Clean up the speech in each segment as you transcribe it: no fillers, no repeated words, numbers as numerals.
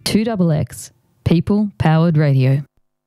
2XX, People Powered Radio.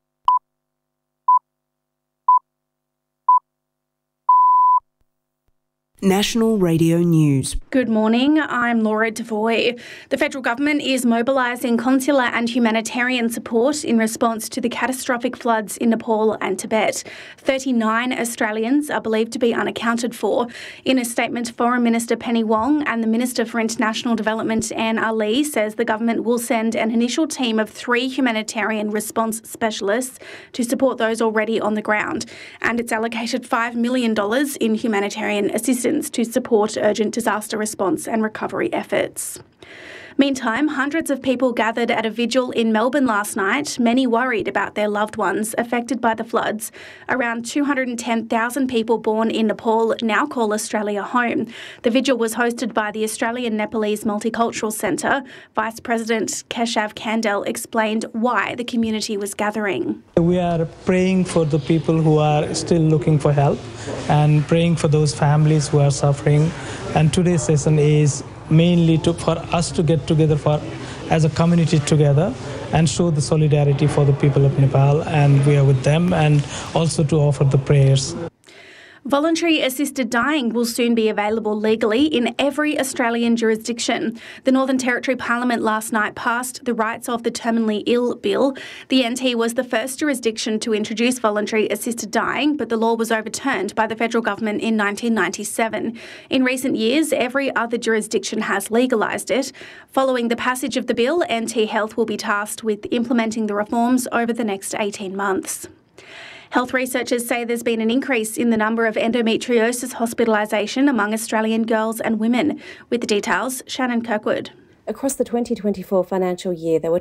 National Radio News. Good morning, I'm Laura Devoy. The federal government is mobilising consular and humanitarian support in response to the catastrophic floods in Nepal and Tibet. 39 Australians are believed to be unaccounted for. In a statement, Foreign Minister Penny Wong and the Minister for International Development Anne Ali says the government will send an initial team of 3 humanitarian response specialists to support those already on the ground, and it's allocated $5 million in humanitarian assistance to support urgent disaster response and recovery efforts. Meantime, hundreds of people gathered at a vigil in Melbourne last night, many worried about their loved ones affected by the floods. Around 210,000 people born in Nepal now call Australia home. The vigil was hosted by the Australian Nepalese Multicultural Centre. Vice President Keshav Kandel explained why the community was gathering. We are praying for the people who are still looking for help and praying for those families who are suffering. And today's session is mainly for us to get together as a community together and show the solidarity for the people of Nepal, and we are with them, and also to offer the prayers. Voluntary assisted dying will soon be available legally in every Australian jurisdiction. The Northern Territory Parliament last night passed the Rights of the Terminally Ill Bill. The NT was the first jurisdiction to introduce voluntary assisted dying, but the law was overturned by the federal government in 1997. In recent years, every other jurisdiction has legalised it. Following the passage of the bill, NT Health will be tasked with implementing the reforms over the next 18 months. Health researchers say there's been an increase in the number of endometriosis hospitalisation among Australian girls and women. With the details, Shannon Kirkwood. Across the 2024 financial year, there were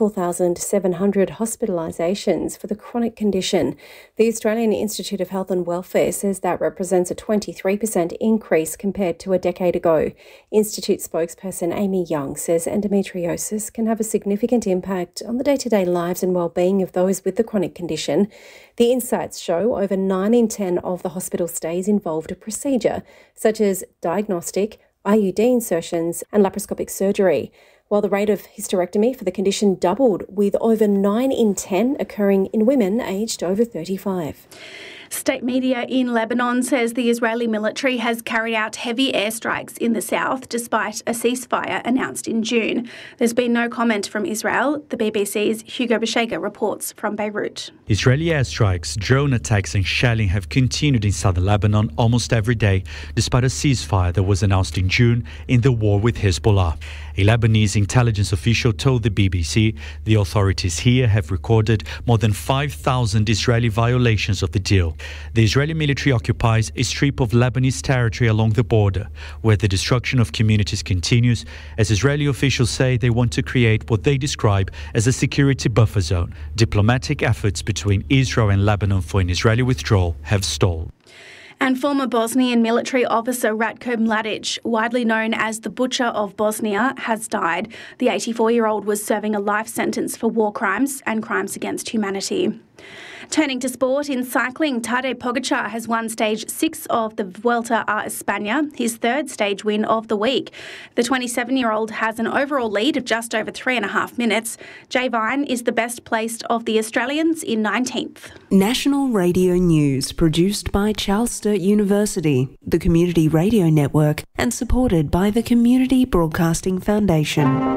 24,700 hospitalisations for the chronic condition. The Australian Institute of Health and Welfare says that represents a 23% increase compared to a decade ago. Institute spokesperson Amy Young says endometriosis can have a significant impact on the day-to-day lives and well-being of those with the chronic condition. The insights show over 9 in 10 of the hospital stays involved a procedure, such as diagnostic, IUD insertions and laparoscopic surgery, while the rate of hysterectomy for the condition doubled, with over 9 in 10 occurring in women aged over 35. State media in Lebanon says the Israeli military has carried out heavy airstrikes in the south despite a ceasefire announced in June. There's been no comment from Israel. The BBC's Hugo Beshega reports from Beirut. Israeli airstrikes, drone attacks and shelling have continued in southern Lebanon almost every day, despite a ceasefire that was announced in June in the war with Hezbollah. A Lebanese intelligence official told the BBC the authorities here have recorded more than 5,000 Israeli violations of the deal. The Israeli military occupies a strip of Lebanese territory along the border, where the destruction of communities continues, as Israeli officials say they want to create what they describe as a security buffer zone. Diplomatic efforts between Israel and Lebanon for an Israeli withdrawal have stalled. And former Bosnian military officer Ratko Mladic, widely known as the Butcher of Bosnia, has died. The 84-year-old was serving a life sentence for war crimes and crimes against humanity. Turning to sport, in cycling, Tadej Pogačar has won stage 6 of the Vuelta a España, his third stage win of the week. The 27-year-old has an overall lead of just over 3.5 minutes. Jay Vine is the best placed of the Australians in 19th. National Radio News, produced by Charles Sturt University, the Community Radio Network, and supported by the Community Broadcasting Foundation.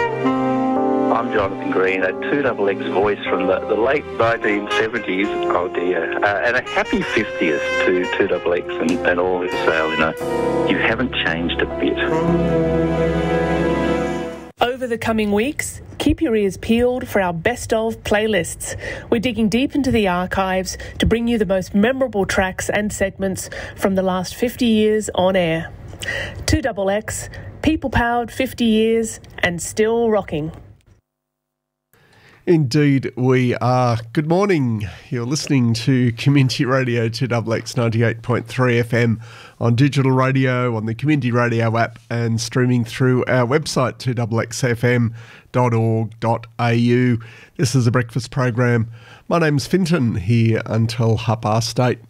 I'm Jonathan Green, a 2XX voice from the late 1970s. Oh dear. And a happy 50th to 2XX and all who sail, you haven't changed a bit. Over the coming weeks, keep your ears peeled for our best of playlists. We're digging deep into the archives to bring you the most memorable tracks and segments from the last 50 years on air. 2XX, people-powered 50 years and still rocking. Indeed, we are. Good morning. You're listening to Community Radio 2XX 98.3 FM on digital radio, on the Community Radio app, and streaming through our website 2xfm.org.au. This is a breakfast program. My name's Finton, here until 8:30.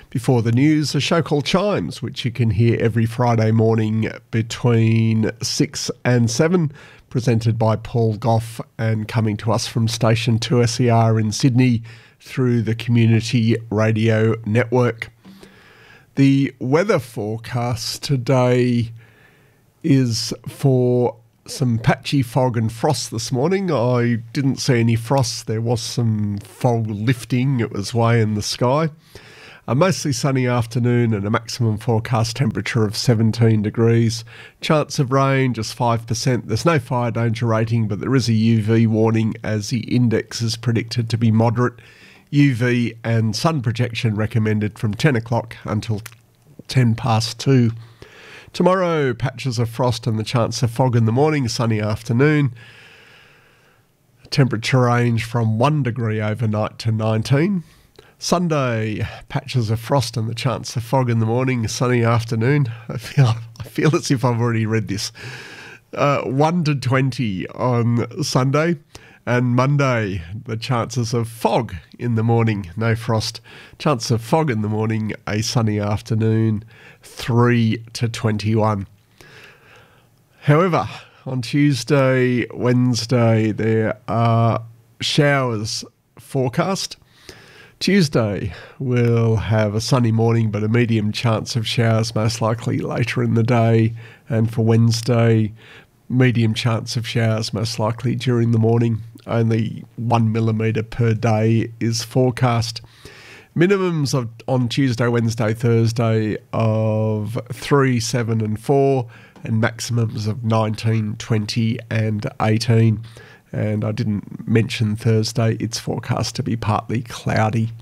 Before the news, a show called Chimes, which you can hear every Friday morning between 6 and 7, presented by Paul Gough and coming to us from Station 2SER in Sydney through the Community Radio Network. The weather forecast today is for some patchy fog and frost this morning. I didn't see any frost. There was some fog lifting. It was way in the sky. A mostly sunny afternoon and a maximum forecast temperature of 17 degrees. Chance of rain, just 5%. There's no fire danger rating, but there is a UV warning as the index is predicted to be moderate. UV and sun protection recommended from 10 o'clock until 10 past 2. Tomorrow, patches of frost and the chance of fog in the morning, sunny afternoon. Temperature range from 1 degree overnight to 19. Sunday, patches of frost and the chance of fog in the morning, sunny afternoon. I feel as if I've already read this. 1 to 20 on Sunday. And Monday, the chances of fog in the morning, no frost. Chance of fog in the morning, a sunny afternoon, 3 to 21. However, on Tuesday, Wednesday, there are showers forecast. Tuesday, we'll have a sunny morning, but a medium chance of showers, most likely later in the day. And for Wednesday, medium chance of showers, most likely during the morning. Only 1 millimetre per day is forecast. Minimums on Tuesday, Wednesday, Thursday of 3, 7 and 4, and maximums of 19, 20 and 18. And I didn't mention Thursday, it's forecast to be partly cloudy.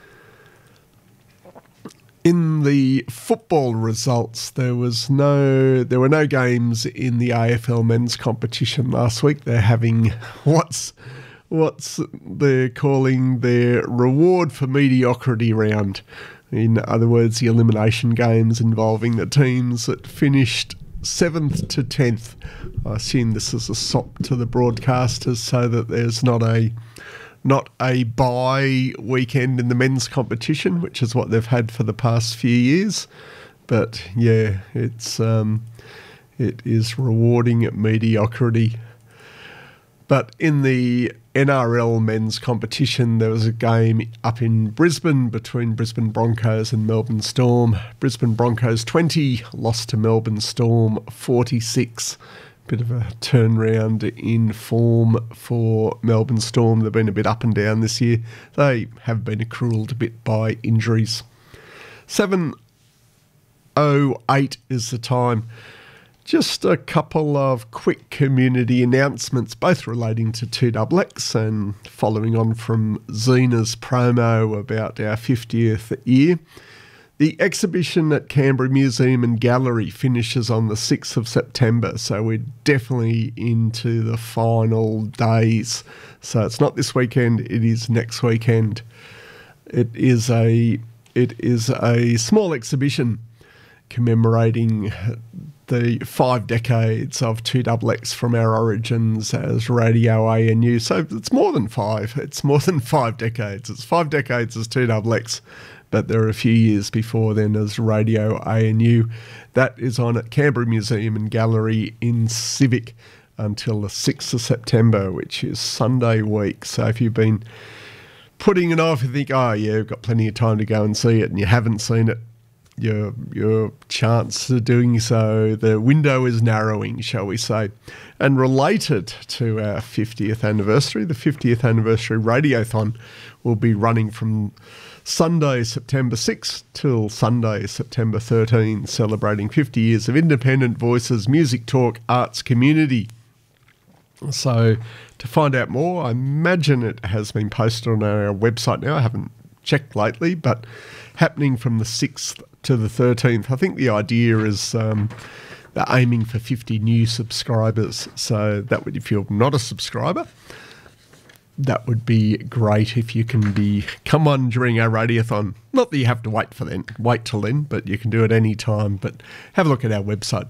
In the football results, there were no games in the AFL men's competition last week. They're having what's they're calling their reward for mediocrity round. In other words, the elimination games involving the teams that finished 7th to 10th. I assume this is a sop to the broadcasters so that there's not a bye weekend in the men's competition, which is what they've had for the past few years. But yeah, it is rewarding mediocrity. But in the NRL men's competition, there was a game up in Brisbane between Brisbane Broncos and Melbourne Storm. Brisbane Broncos 20, lost to Melbourne Storm 46. Bit of a turnaround in form for Melbourne Storm. They've been a bit up and down this year. They have been accrued a bit by injuries. 7:08 is the time. Just a couple of quick community announcements, both relating to 2XX and following on from Zena's promo about our 50th year. The exhibition at Canberra Museum and Gallery finishes on the 6th of September, so we're definitely into the final days. So it's not this weekend, it is next weekend. It is a small exhibition commemorating the 5 decades of 2XX from our origins as Radio ANU. So it's more than 5. It's more than 5 decades. It's 5 decades as 2XX. But there are a few years before then as Radio ANU. That is on at Canberra Museum and Gallery in Civic until the 6th of September, which is Sunday week. So if you've been putting it off, you think, oh yeah, we've got plenty of time to go and see it, and you haven't seen it, your chance of doing so, the window is narrowing, shall we say. And related to our 50th anniversary, the 50th anniversary Radiothon will be running from Sunday, September 6th till Sunday, September 13th, celebrating 50 years of independent voices, music talk, arts community. So to find out more, I imagine it has been posted on our website now. I haven't checked lately, but happening from the 6th to the 13th. I think the idea is they're aiming for 50 new subscribers. So that would, if you're not a subscriber, that would be great if you can come on during our Radiothon. Not that you have to wait till then, but you can do it any time. But have a look at our website,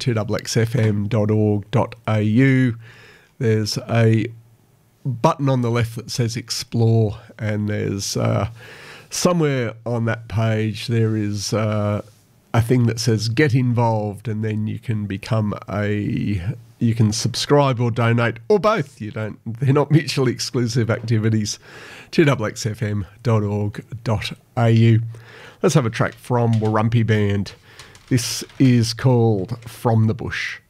2xfm.org.au. There's a button on the left that says Explore, and there's somewhere on that page there is a thing that says get involved, and then you can become you can subscribe or donate, or both. They're not mutually exclusive activities. 2xfm.org.au. Let's have a track from Warumpi Band. This is called From the Bush.